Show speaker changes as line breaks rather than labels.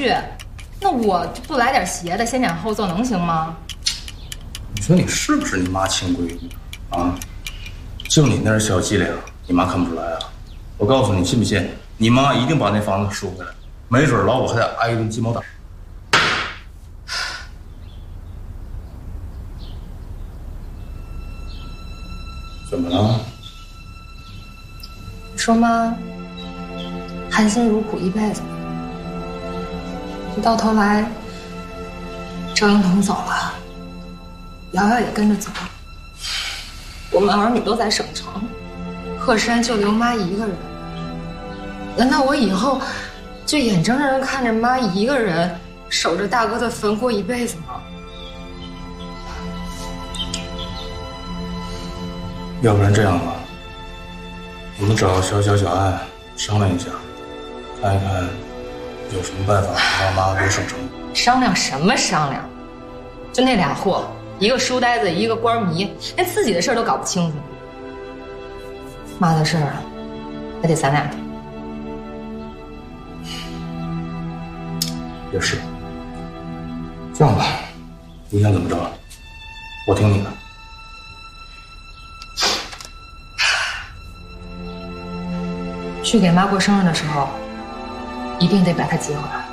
去，那我不来点邪的，先斩后奏能行吗？
你说你是不是你妈亲闺女啊？就你那点小伎俩，你妈看不出来啊？我告诉你，信不信？你妈一定把那房子赎回来，没准老五还得挨一顿鸡毛掸。怎么了？
你说妈含辛茹苦一辈子，到头来，周英彤走了，瑶瑶也跟着走了，我们儿女都在省城，鹤山就留妈一个人。难道我以后就眼睁睁地看着妈一个人守着大哥的坟过一辈子吗？
要不然这样吧，我们找小安商量一下，看一看有什么办法让妈留省城。
商量什么商量？就那俩货，一个书呆子，一个官迷，连自己的事儿都搞不清楚。妈的事儿还得咱俩。
也是。这样吧，你想怎么着？我听你的。
去给妈过生日的时候，一定得把她接回来。